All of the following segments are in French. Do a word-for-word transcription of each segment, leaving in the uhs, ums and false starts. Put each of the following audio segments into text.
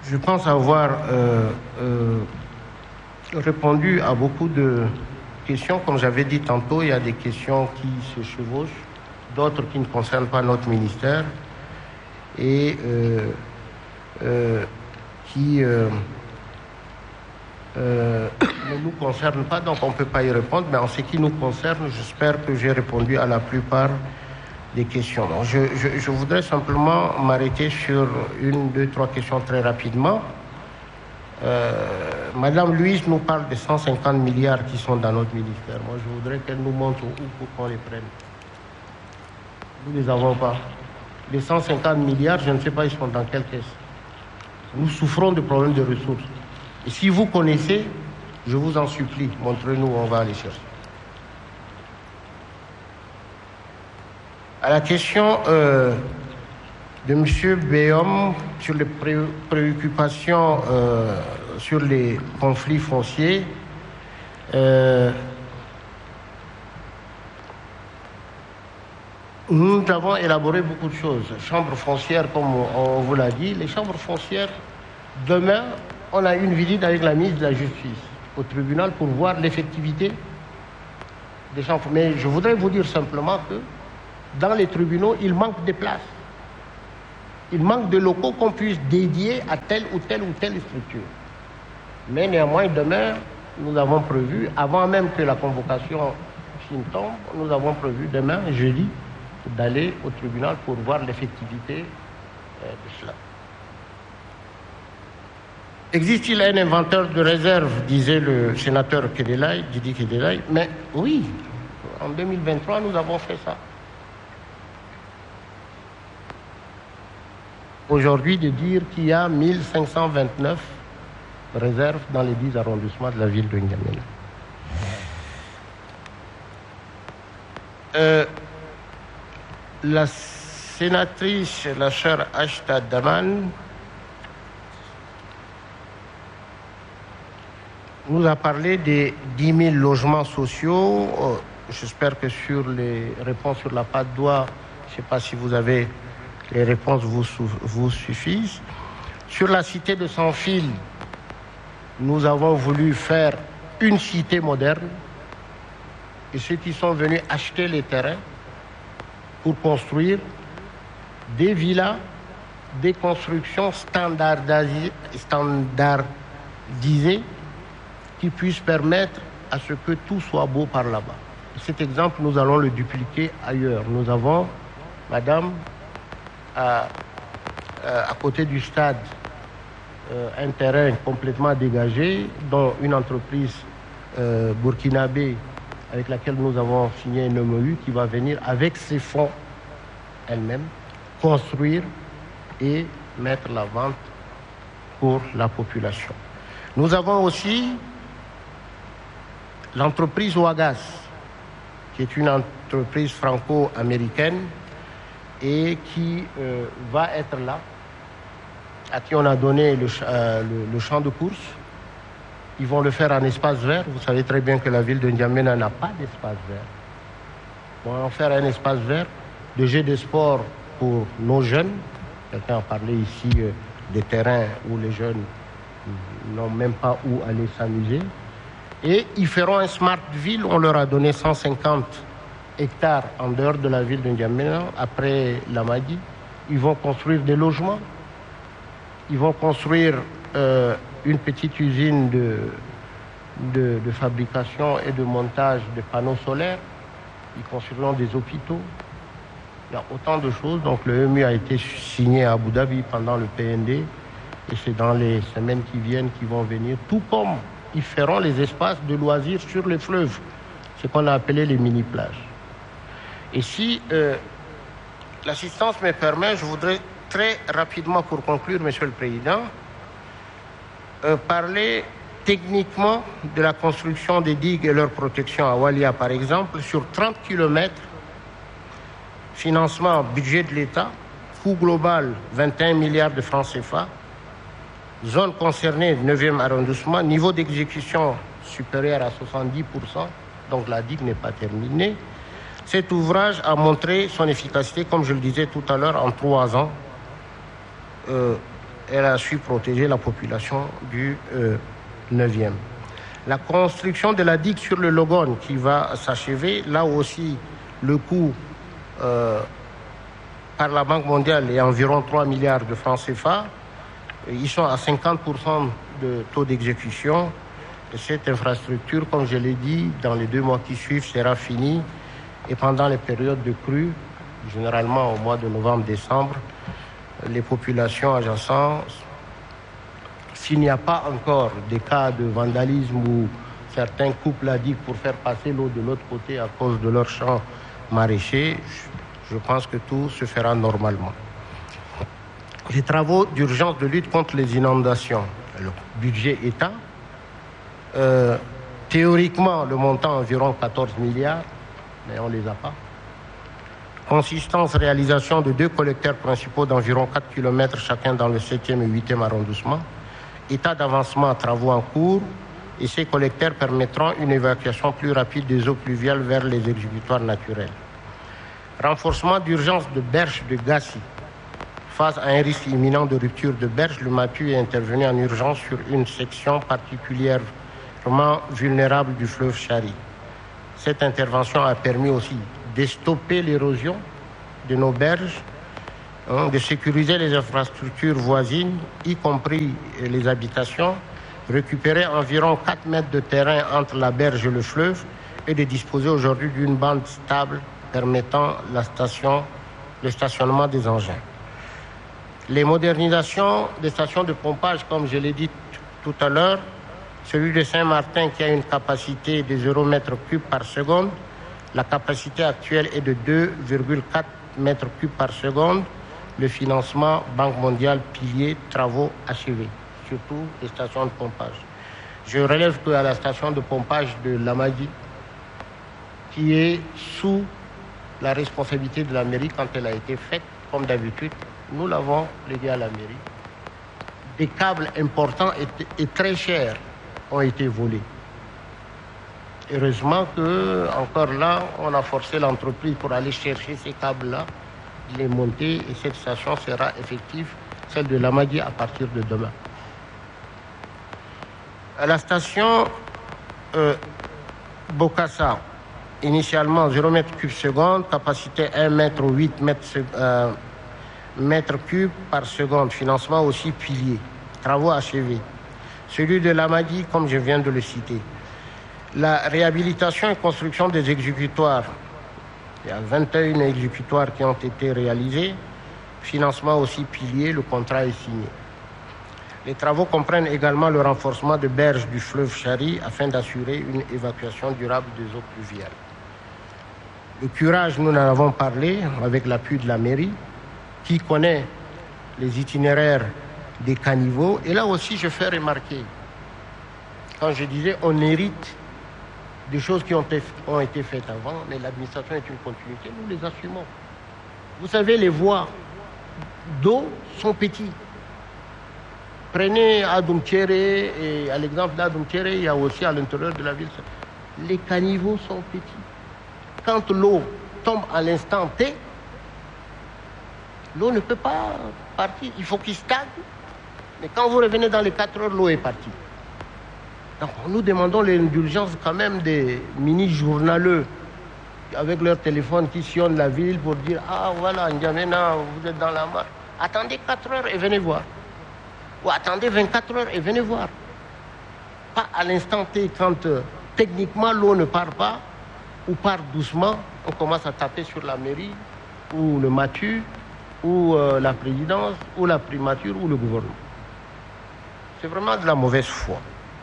Je pense avoir euh, euh, répondu à beaucoup de questions. Comme j'avais dit tantôt, il y a des questions qui se chevauchent, d'autres qui ne concernent pas notre ministère et euh, euh, qui euh, euh, ne nous concernent pas, donc on ne peut pas y répondre. Mais en ce qui nous concerne, j'espère que j'ai répondu à la plupart des questions. Donc je, je, je voudrais simplement m'arrêter sur une, deux, trois questions très rapidement. Euh, Madame Louise nous parle de cent cinquante milliards qui sont dans notre ministère. Moi, je voudrais qu'elle nous montre où pour qu'on les prenne. Nous ne les avons pas. Les cent cinquante milliards, je ne sais pas, ils sont dans quelle caisse. Nous souffrons de problèmes de ressources. Et si vous connaissez, je vous en supplie, montrez-nous où on va aller chercher. À la question euh, de M. Béom sur les pré préoccupations euh, sur les conflits fonciers, euh, nous avons élaboré beaucoup de choses. Chambre foncière, comme on vous l'a dit, les chambres foncières, demain, on a une visite avec la ministre de la Justice au tribunal pour voir l'effectivité des chambres. Mais je voudrais vous dire simplement que dans les tribunaux, il manque de places. Il manque de locaux qu'on puisse dédier à telle ou telle ou telle structure. Mais néanmoins, demain, nous avons prévu, avant même que la convocation fine tombe, nous avons prévu demain, jeudi, d'aller au tribunal pour voir l'effectivité euh, de cela. Existe-t-il un inventeur de réserve, disait le sénateur Kedelai, Didi Kedelai? Mais oui, en deux mille vingt-trois, nous avons fait ça. Aujourd'hui, de dire qu'il y a mille cinq cent vingt-neuf réserves dans les dix arrondissements de la ville de N'Djamena. Euh, la sénatrice, la chère Ashta Daman, nous a parlé des dix mille logements sociaux. Euh, J'espère que sur les réponses sur la patte d'oie, je ne sais pas si vous avez... les réponses vous, vous suffisent. Sur la cité de Sans-Fil, nous avons voulu faire une cité moderne. Et ceux qui sont venus acheter les terrains pour construire des villas, des constructions standardisées, standardisées qui puissent permettre à ce que tout soit beau par là-bas. Cet exemple, nous allons le dupliquer ailleurs. Nous avons, madame, À, à côté du stade, euh, un terrain complètement dégagé, dont une entreprise euh, burkinabé avec laquelle nous avons signé un M O U qui va venir avec ses fonds elle-même construire et mettre la vente pour la population. Nous avons aussi l'entreprise Ouagas, qui est une entreprise franco-américaine et qui euh, va être là, à qui on a donné le, euh, le, le champ de course. Ils vont le faire en espace vert. Vous savez très bien que la ville de N'Djamena n'a pas d'espace vert. On va en faire un espace vert de jeux de sport pour nos jeunes. Quelqu'un a parlé ici euh, des terrains où les jeunes n'ont même pas où aller s'amuser. Et ils feront un smart ville. On leur a donné cent cinquante hectares en dehors de la ville de N'Djamena, après l'Amadi. Ils vont construire des logements. Ils vont construire euh, une petite usine de, de, de fabrication et de montage de panneaux solaires. Ils construiront des hôpitaux. Il y a autant de choses. Donc le E M U a été signé à Abu Dhabi pendant le P N D. Et c'est dans les semaines qui viennent qu'ils vont venir. Tout comme ils feront les espaces de loisirs sur les fleuves. Ce qu'on a appelé les mini-plages. Et si euh, l'assistance me permet, je voudrais très rapidement, pour conclure, Monsieur le Président, euh, parler techniquement de la construction des digues et leur protection à Walia, par exemple, sur trente kilomètres, financement budget de l'État, coût global vingt et un milliards de francs C F A, zone concernée neuvième arrondissement, niveau d'exécution supérieur à soixante-dix pour cent, donc la digue n'est pas terminée. Cet ouvrage a montré son efficacité, comme je le disais tout à l'heure, en trois ans. Euh, elle a su protéger la population du euh, neuvième. La construction de la digue sur le Logone qui va s'achever, là aussi, le coût euh, par la Banque mondiale est environ trois milliards de francs C F A. Ils sont à cinquante pour cent de taux d'exécution. Et cette infrastructure, comme je l'ai dit, dans les deux mois qui suivent, sera finie. Et pendant les périodes de crue, généralement au mois de novembre-décembre, les populations adjacentes, s'il n'y a pas encore des cas de vandalisme où certains coupent la digue pour faire passer l'eau de l'autre côté à cause de leurs champs maraîchers, je pense que tout se fera normalement. Les travaux d'urgence de lutte contre les inondations, le budget État, euh, théoriquement le montant environ quatorze milliards, mais on ne les a pas. Consistance, réalisation de deux collecteurs principaux d'environ quatre kilomètres chacun dans le septième et huitième arrondissement. État d'avancement à travaux en cours et ces collecteurs permettront une évacuation plus rapide des eaux pluviales vers les exécutoires naturels. Renforcement d'urgence de berge de Gassi. Face à un risque imminent de rupture de berge, le MATU est intervenu en urgence sur une section particulièrement vulnérable du fleuve Chari. Cette intervention a permis aussi de stopper l'érosion de nos berges, hein, de sécuriser les infrastructures voisines, y compris les habitations, récupérer environ quatre mètres de terrain entre la berge et le fleuve et de disposer aujourd'hui d'une bande stable permettant la station, le stationnement des engins. Les modernisations des stations de pompage, comme je l'ai dit tout à l'heure, celui de Saint-Martin qui a une capacité de zéro mètre cube par seconde, la capacité actuelle est de deux virgule quatre mètres cubes par seconde. Le financement Banque mondiale, pilier, travaux achevés, surtout les stations de pompage. Je relève qu'à la station de pompage de Lamadi, qui est sous la responsabilité de la mairie quand elle a été faite, comme d'habitude, nous l'avons légué à la mairie. Des câbles importants et, et très chers ont été volés. Heureusement que, encore là, on a forcé l'entreprise pour aller chercher ces câbles-là, les monter, et cette station sera effective, celle de Lamadi, à partir de demain. À la station euh, Bokassa, initialement zéro mètre cube seconde, capacité un mètre huit mètres euh, mètres cubes par seconde, financement aussi pilier, travaux achevés. Celui de Lamadi, comme je viens de le citer. La réhabilitation et construction des exécutoires. Il y a vingt et un exécutoires qui ont été réalisés. Financement aussi pilier, le contrat est signé. Les travaux comprennent également le renforcement de berges du fleuve Chari afin d'assurer une évacuation durable des eaux pluviales. Le curage, nous en avons parlé avec l'appui de la mairie, qui connaît les itinéraires des caniveaux. Et là aussi, je fais remarquer, quand je disais on hérite des choses qui ont été, ont été faites avant, mais l'administration est une continuité, nous les assumons. Vous savez, les voies d'eau sont petites. Prenez Adoumtiéré, et à l'exemple d'Adoumtiéré, il y a aussi à l'intérieur de la ville, les caniveaux sont petits. Quand l'eau tombe à l'instant T, l'eau ne peut pas partir, il faut qu'il stagne. Mais quand vous revenez dans les quatre heures, l'eau est partie. Donc nous demandons l'indulgence quand même des mini-journaleux avec leur téléphone qui sillonnent la ville pour dire « Ah voilà, N'Djamena, vous êtes dans la mare. Attendez quatre heures et venez voir. » Ou attendez vingt-quatre heures et venez voir. Pas à l'instant T, quand euh, techniquement l'eau ne part pas, ou part doucement, on commence à taper sur la mairie, ou le MATU, ou euh, la présidence, ou la primature, ou le gouvernement. C'est vraiment de la mauvaise foi.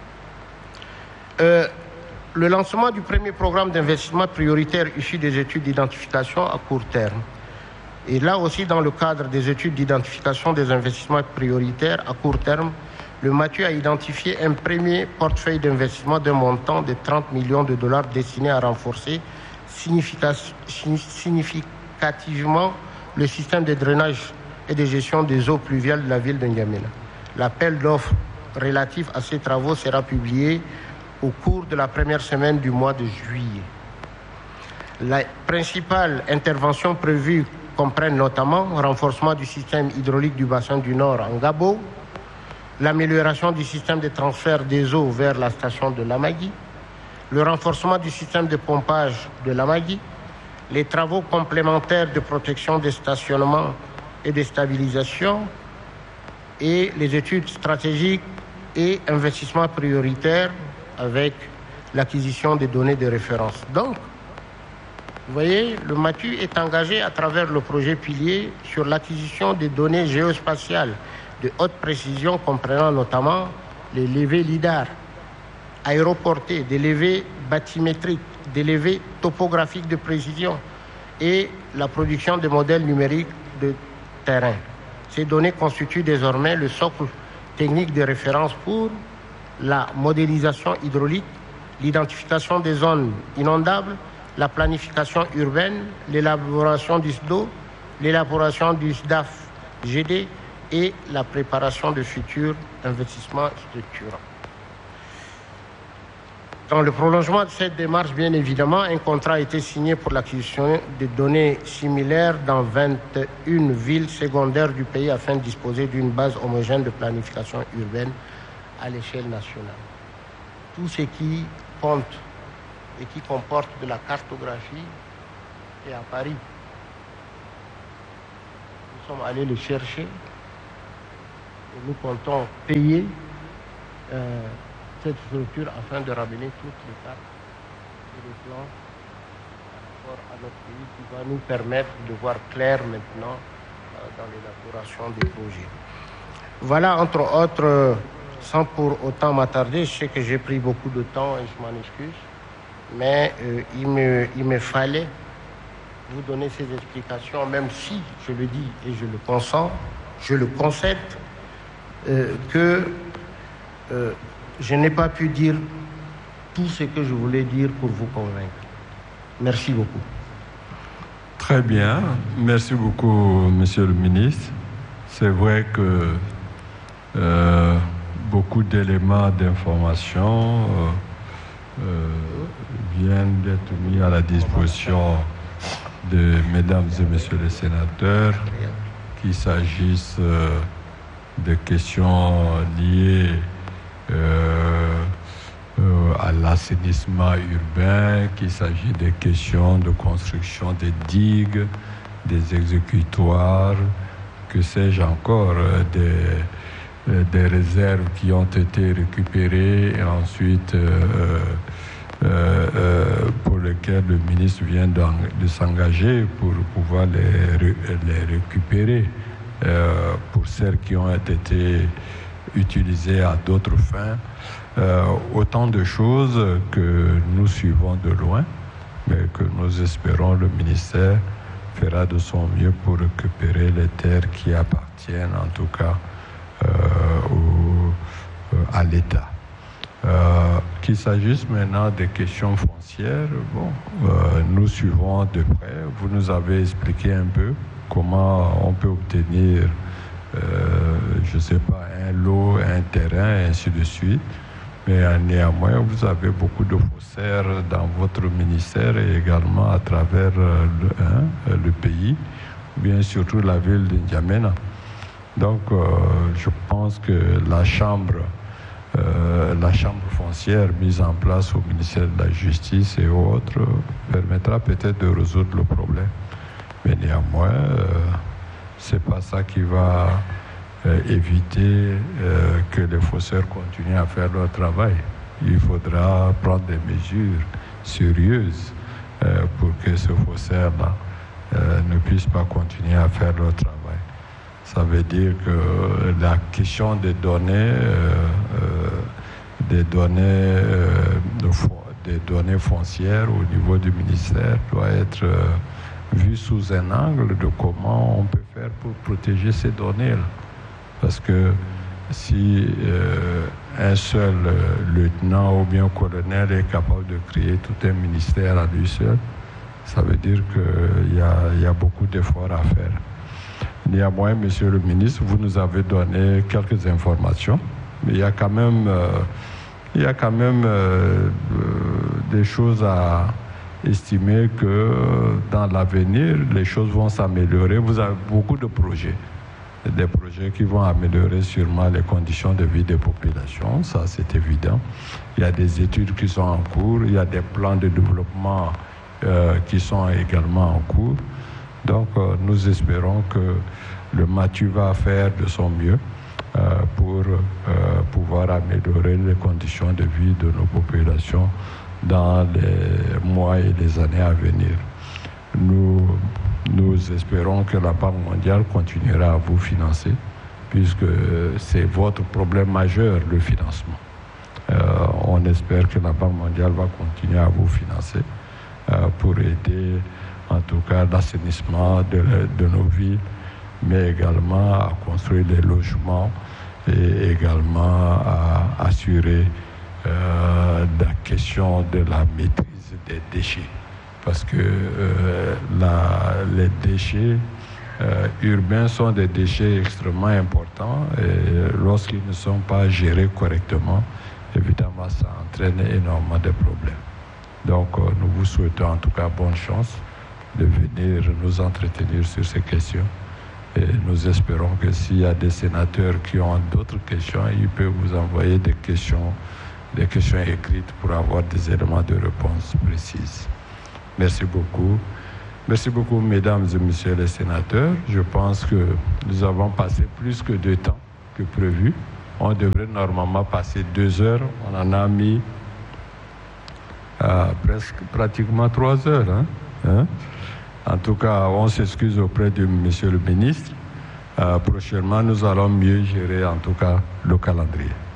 Euh, le lancement du premier programme d'investissement prioritaire issu des études d'identification à court terme. Et là aussi, dans le cadre des études d'identification des investissements prioritaires à court terme, le MATU a identifié un premier portefeuille d'investissement d'un montant de trente millions de dollars destiné à renforcer significativement le système de drainage et de gestion des eaux pluviales de la ville de N'Djamena. L'appel d'offres relatif à ces travaux sera publié au cours de la première semaine du mois de juillet. La principale intervention prévue comprennent notamment le renforcement du système hydraulique du bassin du Nord en Gabo, l'amélioration du système de transfert des eaux vers la station de Lamagui, le renforcement du système de pompage de Lamagui, les travaux complémentaires de protection des stationnements et de stabilisation et les études stratégiques et investissements prioritaires avec l'acquisition des données de référence. Donc, vous voyez, le MATU est engagé à travers le projet pilier sur l'acquisition des données géospatiales de haute précision comprenant notamment les levées lidar, aéroportées, des levées bathymétriques, des levées topographiques de précision et la production de modèles numériques de terrain. Ces données constituent désormais le socle technique de référence pour la modélisation hydraulique, l'identification des zones inondables, la planification urbaine, l'élaboration du S D O, l'élaboration du S D A F G D et la préparation de futurs investissements structurants. Dans le prolongement de cette démarche, bien évidemment, un contrat a été signé pour l'acquisition de données similaires dans vingt et une villes secondaires du pays afin de disposer d'une base homogène de planification urbaine à l'échelle nationale. Tout ce qui compte et qui comporte de la cartographie est à Paris. Nous sommes allés le chercher et nous comptons payer euh, cette structure afin de ramener toutes les cartes et les plans par rapport à notre pays qui va nous permettre de voir clair maintenant euh, dans l'élaboration des projets. Voilà, entre autres, euh, sans pour autant m'attarder, je sais que j'ai pris beaucoup de temps et je m'en excuse, mais euh, il, me, il me fallait vous donner ces explications, même si, je le dis et je le consens, je le concède, euh, que euh, je n'ai pas pu dire tout ce que je voulais dire pour vous convaincre. Merci beaucoup. Très bien. Merci beaucoup, Monsieur le ministre. C'est vrai que euh, beaucoup d'éléments d'information euh, euh, viennent d'être mis à la disposition de mesdames et messieurs les sénateurs, qu'il s'agisse euh, de questions liées Euh, euh, à l'assainissement urbain, qu'il s'agit des questions de construction des digues, des exécutoires, que sais-je encore, euh, des, euh, des réserves qui ont été récupérées et ensuite euh, euh, euh, pour lesquelles le ministre vient de s'engager pour pouvoir les, les récupérer, euh, pour celles qui ont été utilisées à d'autres fins, euh, autant de choses que nous suivons de loin, mais que nous espérons le ministère fera de son mieux pour récupérer les terres qui appartiennent en tout cas euh, au, euh, à l'État. Euh, qu'il s'agisse maintenant des questions foncières, bon, euh, nous suivons de près. Vous nous avez expliqué un peu comment on peut obtenir Euh, je ne sais pas, un lot, un terrain, et ainsi de suite. Mais néanmoins, vous avez beaucoup de faussaires dans votre ministère et également à travers le, hein, le pays, ou bien surtout la ville de N'Djamena. Donc, euh, je pense que la chambre, euh, la chambre foncière mise en place au ministère de la Justice et autres permettra peut-être de résoudre le problème. Mais néanmoins, euh, c'est pas ça qui va euh, éviter euh, que les faussaires continuent à faire leur travail. Il faudra prendre des mesures sérieuses euh, pour que ces faussaires-là euh, ne puissent pas continuer à faire leur travail. Ça veut dire que la question des données, euh, euh, des données, euh, de fo- des données foncières au niveau du ministère doit être euh, vu sous un angle de comment on peut faire pour protéger ces données-là. Parce que si euh, un seul euh, lieutenant ou bien colonel est capable de créer tout un ministère à lui seul, ça veut dire qu'il y a, y a beaucoup d'efforts à faire. Néanmoins, Monsieur le ministre, vous nous avez donné quelques informations, mais il y a quand même, euh, il y a quand même euh, euh, des choses à estimer que dans l'avenir, les choses vont s'améliorer. Vous avez beaucoup de projets, des projets qui vont améliorer sûrement les conditions de vie des populations, ça c'est évident. Il y a des études qui sont en cours, il y a des plans de développement euh, qui sont également en cours. Donc euh, nous espérons que le MATU va faire de son mieux euh, pour euh, pouvoir améliorer les conditions de vie de nos populations dans les mois et les années à venir. Nous, nous espérons que la Banque mondiale continuera à vous financer, puisque c'est votre problème majeur, le financement. Euh, on espère que la Banque mondiale va continuer à vous financer euh, pour aider, en tout cas, l'assainissement de, de nos villes, mais également à construire des logements et également à assurer Euh, la question de la maîtrise des déchets, parce que euh, la, les déchets euh, urbains sont des déchets extrêmement importants et lorsqu'ils ne sont pas gérés correctement, évidemment, ça entraîne énormément de problèmes. Donc, euh, nous vous souhaitons en tout cas bonne chance de venir nous entretenir sur ces questions. Et nous espérons que s'il y a des sénateurs qui ont d'autres questions, ils peuvent vous envoyer des questions des questions écrites pour avoir des éléments de réponse précises. Merci beaucoup. Merci beaucoup, mesdames et messieurs les sénateurs. Je pense que nous avons passé plus que deux temps que prévu. On devrait normalement passer deux heures. On en a mis euh, presque, pratiquement trois heures. Hein? Hein? En tout cas, on s'excuse auprès de monsieur le ministre. Euh, prochainement, nous allons mieux gérer, en tout cas, le calendrier.